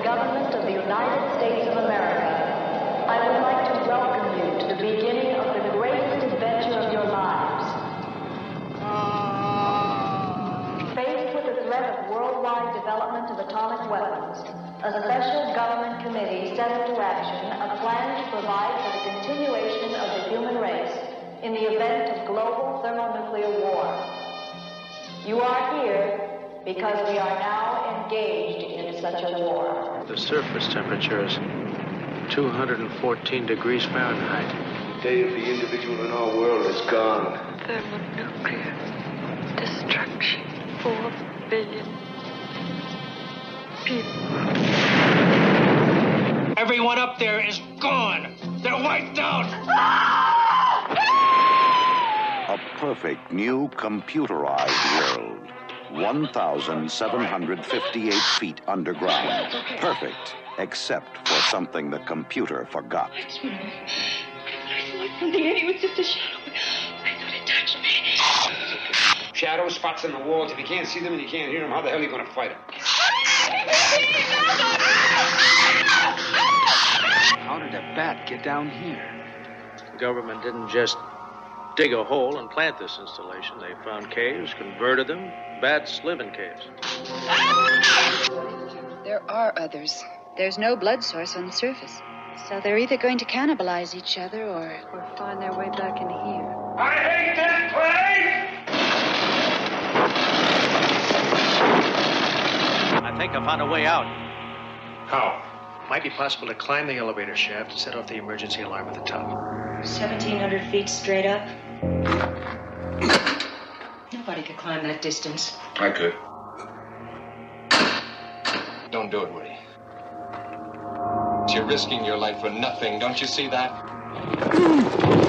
government of the United States of America, I would like to welcome you to the beginning of the greatest adventure of your lives. Faced with the threat of worldwide development of atomic weapons, a special government committee set into action a plan to provide for the continuation of the human race in the event of global thermonuclear war. You are here because we are now engaged in such a war. The surface temperature is 214 degrees Fahrenheit. The day of the individual in our world is gone. Thermonuclear destruction. 4 billion people. Everyone up there is gone. They're wiped out. A perfect new computerized world. 1,758 feet underground. Perfect, except for something the computer forgot. I saw something, and it was just a shadow. I thought it touched me. Shadow spots on the walls. If you can't see them and you can't hear them, how the hell are you going to fight them? How did a bat get down here? The government didn't just dig a hole and plant this installation. They found caves, converted them. Bats live in caves. There are others. There's no blood source on the surface. So they're either going to cannibalize each other or find their way back in here. I hate this place! I think I found a way out. How? Might be possible to climb the elevator shaft and set off the emergency alarm at the top. 1,700 feet straight up. Nobody could climb that distance. I could. Don't do it, Woody. You're risking your life for nothing. Don't you see that?